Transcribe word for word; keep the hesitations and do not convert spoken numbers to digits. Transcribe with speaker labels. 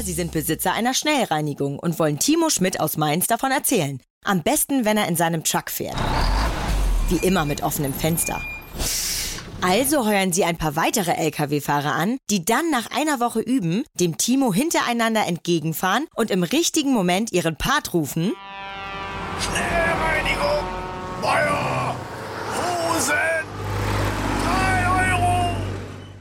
Speaker 1: Oder Sie sind Besitzer einer Schnellreinigung und wollen Timo Schmidt aus Mainz davon erzählen. Am besten, wenn er in seinem Truck fährt. Wie immer mit offenem Fenster. Also heuern Sie ein paar weitere L K W-Fahrer an, die dann nach einer Woche üben, dem Timo hintereinander entgegenfahren und im richtigen Moment ihren Part rufen.